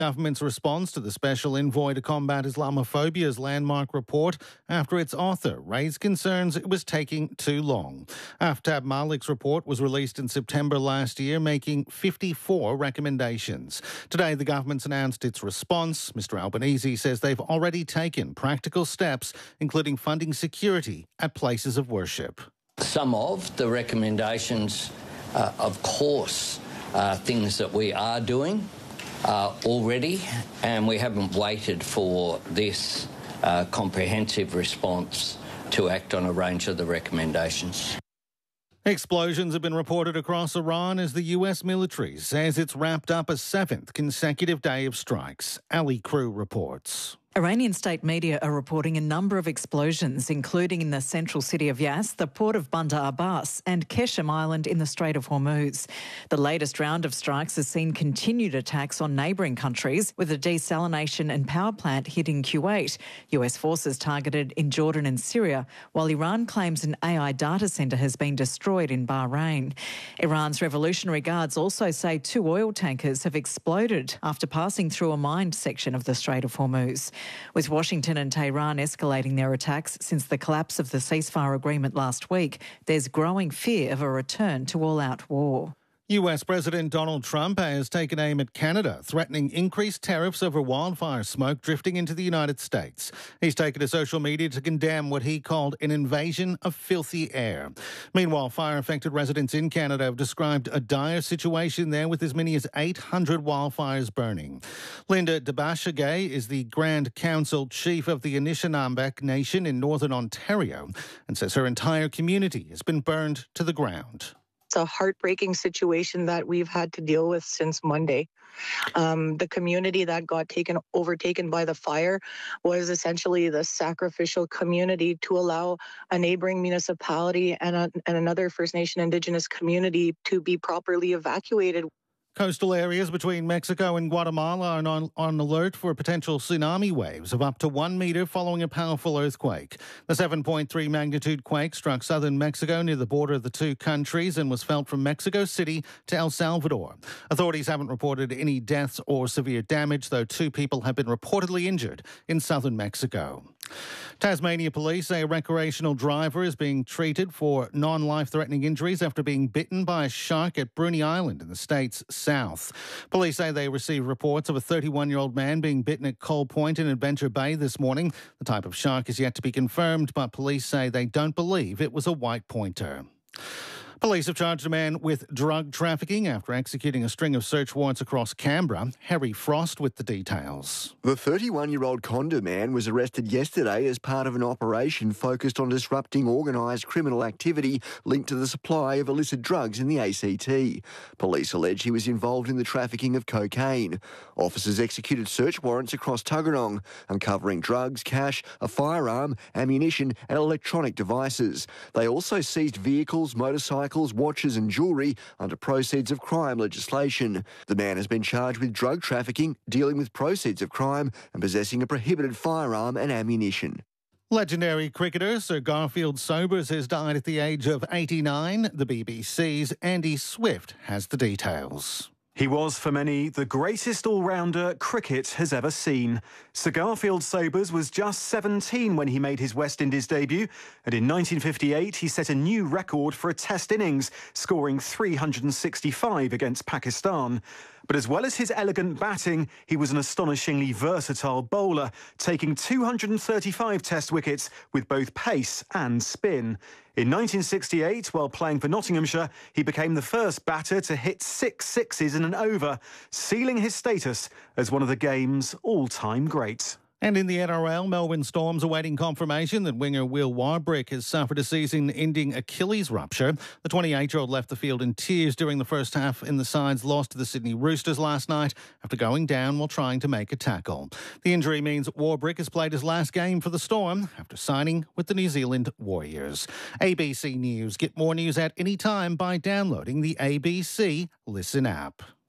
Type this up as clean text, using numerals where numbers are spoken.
Government's response to the Special Envoy to Combat Islamophobia's landmark report after its author raised concerns it was taking too long. Aftab Malik's report was released in September last year, making 54 recommendations. Today, the government's announced its response. Mr Albanese says they've already taken practical steps, including funding security at places of worship. Some of the recommendations, of course, are things that we are doing already, and we haven't waited for this comprehensive response to act on a range of the recommendations. Explosions have been reported across Iran as the US military says it's wrapped up a 7th consecutive day of strikes. Ali Crew reports. Iranian state media are reporting a number of explosions, including in the central city of Yas, the port of Bandar Abbas and Keshem Island in the Strait of Hormuz. The latest round of strikes has seen continued attacks on neighbouring countries, with a desalination and power plant hitting Kuwait. US forces targeted in Jordan and Syria, while Iran claims an AI data centre has been destroyed in Bahrain. Iran's Revolutionary Guards also say 2 oil tankers have exploded after passing through a mined section of the Strait of Hormuz. With Washington and Tehran escalating their attacks since the collapse of the ceasefire agreement last week, there's growing fear of a return to all-out war. US President Donald Trump has taken aim at Canada, threatening increased tariffs over wildfire smoke drifting into the United States. He's taken to social media to condemn what he called an invasion of filthy air. Meanwhile, fire-affected residents in Canada have described a dire situation there with as many as 800 wildfires burning. Linda Debashage is the Grand Council Chief of the Anishinaabe Nation in Northern Ontario and says her entire community has been burned to the ground. It's a heartbreaking situation that we've had to deal with since Monday. The community that got overtaken by the fire was essentially the sacrificial community to allow a neighboring municipality and another First Nation Indigenous community to be properly evacuated. Coastal areas between Mexico and Guatemala are on alert for potential tsunami waves of up to 1 metre following a powerful earthquake. The 7.3 magnitude quake struck southern Mexico near the border of the two countries and was felt from Mexico City to El Salvador. Authorities haven't reported any deaths or severe damage, though 2 people have been reportedly injured in southern Mexico. Tasmania police say a recreational driver is being treated for non-life-threatening injuries after being bitten by a shark at Bruny Island in the state's south. Police say they received reports of a 31-year-old man being bitten at Coal Point in Adventure Bay this morning. The type of shark is yet to be confirmed, but police say they don't believe it was a white pointer. Police have charged a man with drug trafficking after executing a string of search warrants across Canberra. Harry Frost with the details. The 31-year-old condo man was arrested yesterday as part of an operation focused on disrupting organised criminal activity linked to the supply of illicit drugs in the ACT. Police allege he was involved in the trafficking of cocaine. Officers executed search warrants across Tuggeranong, uncovering drugs, cash, a firearm, ammunition and electronic devices. They also seized vehicles, motorcycles, watches and jewellery under proceeds of crime legislation. The man has been charged with drug trafficking, dealing with proceeds of crime and possessing a prohibited firearm and ammunition. Legendary cricketer Sir Garfield Sobers has died at the age of 89. The BBC's Andy Swift has the details. He was, for many, the greatest all-rounder cricket has ever seen. Sir Garfield Sobers was just 17 when he made his West Indies debut, and in 1958 he set a new record for a Test innings, scoring 365 against Pakistan. But as well as his elegant batting, he was an astonishingly versatile bowler, taking 235 Test wickets with both pace and spin. In 1968, while playing for Nottinghamshire, he became the first batter to hit 6 sixes in an over, sealing his status as one of the game's all-time greats. And in the NRL, Melbourne Storm's awaiting confirmation that winger Will Warbrick has suffered a season-ending Achilles rupture. The 28-year-old left the field in tears during the first half in the side's loss to the Sydney Roosters last night after going down while trying to make a tackle. The injury means Warbrick has played his last game for the Storm after signing with the New Zealand Warriors. ABC News. Get more news at any time by downloading the ABC Listen app.